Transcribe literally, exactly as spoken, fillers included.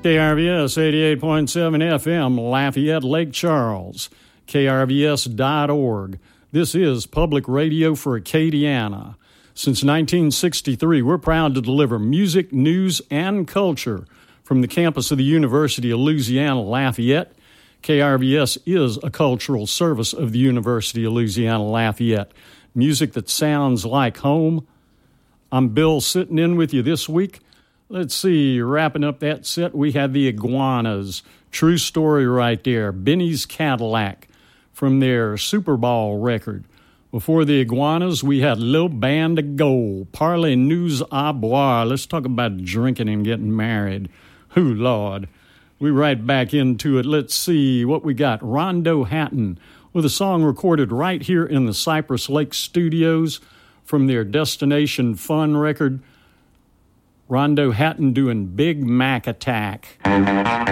K R V S eighty-eight point seven F M, Lafayette, Lake Charles, K R V S dot org. This is Public Radio for Acadiana. Since nineteen sixty-three, we're proud to deliver music, news, and culture from the campus of the University of Louisiana, Lafayette. K R V S is a cultural service of the University of Louisiana, Lafayette. Music that sounds like home. I'm Bill, sitting in with you this week. Let's see, wrapping up that set, we had the Iguanas. True story right there. Benny's Cadillac from their Super Bowl record. Before the Iguanas, we had Lil Band of Gold. Parley News à Boire. Let's talk about drinking and getting married. Who, Lord. We right back into it. Let's see what we got. Rondo Hatton with a song recorded right here in the Cypress Lake Studios from their Destination Fun record. Rondo Hatton doing Big Mac Attack.